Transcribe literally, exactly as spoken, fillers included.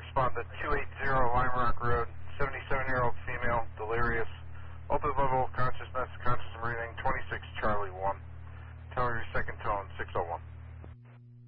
respond to two eighty Lime Rock Road, seventy-seven-year-old female, delirious, altered level of consciousness, conscious and breathing, twenty-six Charlie one. Tell her your second tone, six oh one.